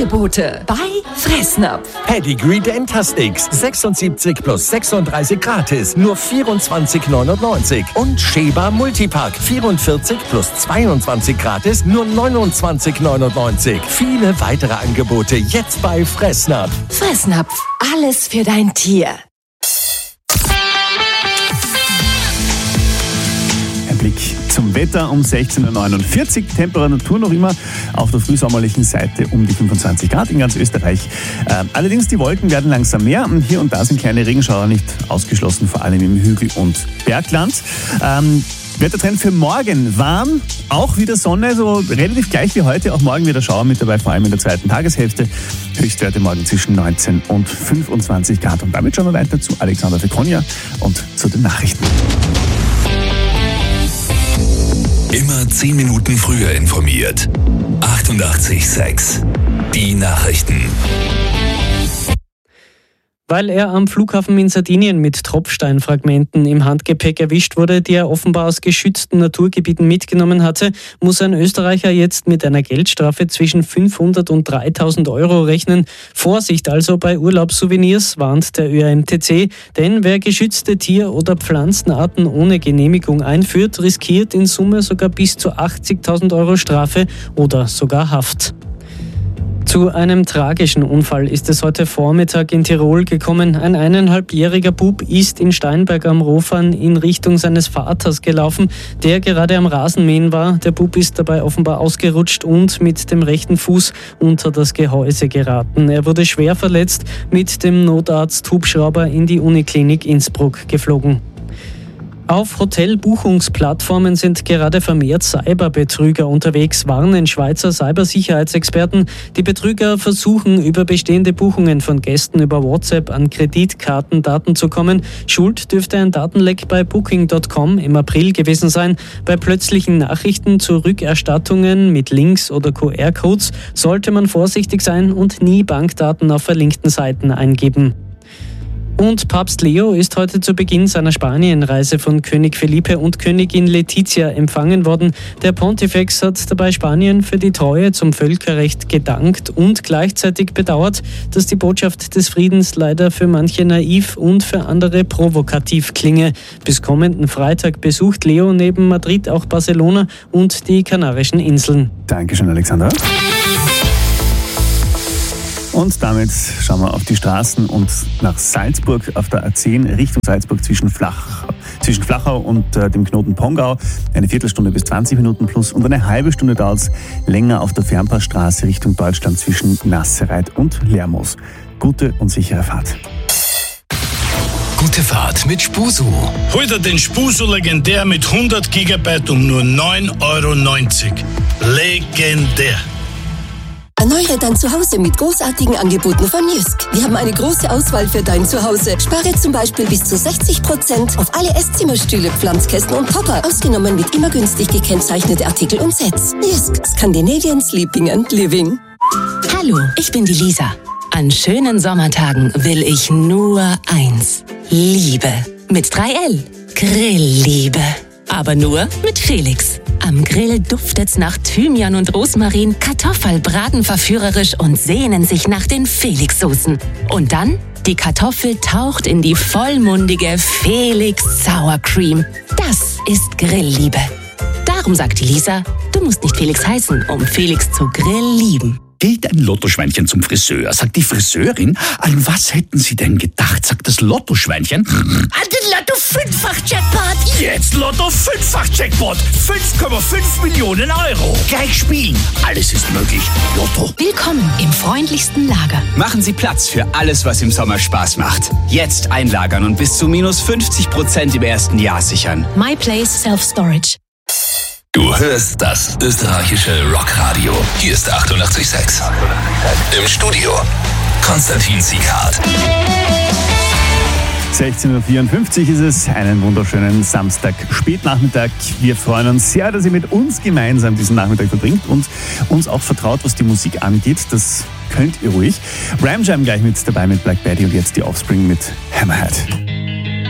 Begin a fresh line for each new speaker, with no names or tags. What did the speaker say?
Angebote bei Fressnapf.
Pedigree Dentastix 76 plus 36 gratis, nur 24,99. Und Sheba Multipack 44 plus 22 gratis, nur 29,99. Viele weitere Angebote jetzt bei Fressnapf.
Fressnapf, alles für dein Tier.
Blick zum Wetter um 16.49 Uhr. Temperatur noch immer auf der frühsommerlichen Seite um die 25 Grad in ganz Österreich. Allerdings die Wolken werden langsam mehr und hier und da sind kleine Regenschauer nicht ausgeschlossen, vor allem im Hügel- und Bergland. Wettertrend für morgen: warm, auch wieder Sonne, so relativ gleich wie heute, auch morgen wieder Schauer mit dabei, vor allem in der zweiten Tageshälfte. Höchstwerte morgen zwischen 19 und 25 Grad. Und damit schauen wir weiter zu Alexander Fekonja und zu den Nachrichten.
Immer 10 Minuten früher informiert. 88,6. Die Nachrichten.
Weil er am Flughafen in Sardinien mit Tropfsteinfragmenten im Handgepäck erwischt wurde, die er offenbar aus geschützten Naturgebieten mitgenommen hatte, muss ein Österreicher jetzt mit einer Geldstrafe zwischen 500 und 3.000 Euro rechnen. Vorsicht also bei Urlaubssouvenirs, warnt der ÖAMTC, denn wer geschützte Tier- oder Pflanzenarten ohne Genehmigung einführt, riskiert in Summe sogar bis zu 80.000 Euro Strafe oder sogar Haft. Zu einem tragischen Unfall ist es heute Vormittag in Tirol gekommen. Ein 1,5-jähriger Bub ist in Steinberg am Rofan in Richtung seines Vaters gelaufen, der gerade am Rasenmähen war. Der Bub ist dabei offenbar ausgerutscht und mit dem rechten Fuß unter das Gehäuse geraten. Er wurde schwer verletzt, mit dem Notarzt-Hubschrauber in die Uniklinik Innsbruck geflogen. Auf Hotelbuchungsplattformen sind gerade vermehrt Cyberbetrüger unterwegs, warnen Schweizer Cybersicherheitsexperten. Die Betrüger versuchen, über bestehende Buchungen von Gästen über WhatsApp an Kreditkartendaten zu kommen. Schuld dürfte ein Datenleck bei Booking.com im April gewesen sein. Bei plötzlichen Nachrichten zu Rückerstattungen mit Links oder QR-Codes sollte man vorsichtig sein und nie Bankdaten auf verlinkten Seiten eingeben. Und Papst Leo ist heute zu Beginn seiner Spanienreise von König Felipe und Königin Letizia empfangen worden. Der Pontifex hat dabei Spanien für die Treue zum Völkerrecht gedankt und gleichzeitig bedauert, dass die Botschaft des Friedens leider für manche naiv und für andere provokativ klinge. Bis kommenden Freitag besucht Leo neben Madrid auch Barcelona und die Kanarischen Inseln.
Dankeschön, Alexander. Und damit schauen wir auf die Straßen und nach Salzburg auf der A10 Richtung Salzburg zwischen Flachau und dem Knoten Pongau. Eine Viertelstunde bis 20 Minuten plus und eine halbe Stunde dauert es länger auf der Fernpassstraße Richtung Deutschland zwischen Nassereit und Lermoos. Gute und sichere Fahrt.
Gute Fahrt mit Spusu.
Hol dir den Spusu Legendär mit 100 GB um nur 9,90 €. Legendär.
Erneuere dein Zuhause mit großartigen Angeboten von Jysk. Wir haben eine große Auswahl für dein Zuhause. Spare zum Beispiel bis zu 60% auf alle Esszimmerstühle, Pflanzkästen und Popper. Ausgenommen mit immer günstig gekennzeichnete Artikel und Sets. Jysk, Scandinavian Sleeping and Living.
Hallo, ich bin die Lisa. An schönen Sommertagen will ich nur eins. Liebe. Mit 3L. Grillliebe. Aber nur mit Felix. Am Grill duftet's nach Thymian und Rosmarin, Kartoffelbraten verführerisch und sehnen sich nach den Felix-Soßen. Und dann, die Kartoffel taucht in die vollmundige Felix Sour Cream. Das ist Grillliebe. Darum sagt die Lisa, du musst nicht Felix heißen, um Felix zu Grill lieben.
Geht ein Lottoschweinchen zum Friseur, sagt die Friseurin, an was hätten Sie denn gedacht, sagt das Lottoschweinchen. An den Lotto-Fünffach-Jackpot. Jetzt Lotto-Fünffach-Jackpot. 5,5 Millionen €. Gleich spielen. Alles ist möglich. Lotto.
Willkommen im freundlichsten Lager.
Machen Sie Platz für alles, was im Sommer Spaß macht. Jetzt einlagern und bis zu minus 50% im ersten Jahr sichern.
MyPlace Self-Storage.
Du hörst das österreichische Rockradio. Hier ist 88,6. Im Studio Konstantin Sieghardt.
16.54 Uhr ist es, einen wunderschönen Samstag, Spätnachmittag. Wir freuen uns sehr, dass ihr mit uns gemeinsam diesen Nachmittag verbringt und uns auch vertraut, was die Musik angeht. Das könnt ihr ruhig. Ram Jam gleich mit dabei mit Black Betty und jetzt die Offspring mit Hammerhead.